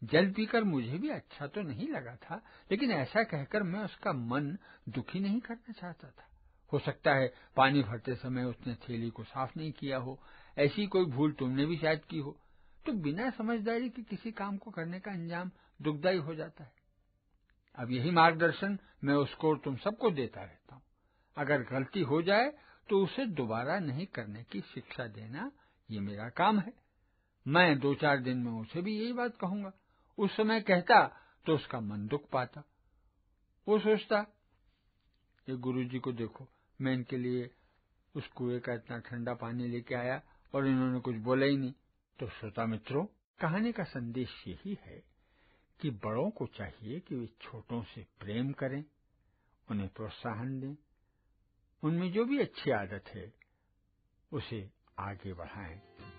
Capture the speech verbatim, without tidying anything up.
जल पीकर मुझे भी अच्छा तो नहीं लगा था, लेकिन ऐसा कहकर मैं उसका मन दुखी नहीं करना चाहता था। हो सकता है पानी भरते समय उसने थैली को साफ नहीं किया हो, ऐसी कोई भूल तुमने भी शायद की हो। तो बिना समझदारी के किसी काम को करने का अंजाम दुखदायी हो जाता है। अब यही मार्गदर्शन मैं उसको और तुम सबको देता रहता हूँ। अगर गलती हो जाए तो उसे दोबारा नहीं करने की शिक्षा देना ये मेरा काम है। मैं दो चार दिन में उसे भी यही बात कहूंगा। उस समय कहता तो उसका मन दुख पाता। वो सोचता, ये गुरुजी को देखो, मैं इनके लिए उस कुएं का इतना ठंडा पानी लेके आया और इन्होंने कुछ बोला ही नहीं। तो श्रोता मित्रों, कहानी का संदेश यही है कि बड़ों को चाहिए कि वे छोटों से प्रेम करें, उन्हें प्रोत्साहन दें, उनमें जो भी अच्छी आदत है उसे आगे बढ़ाएं।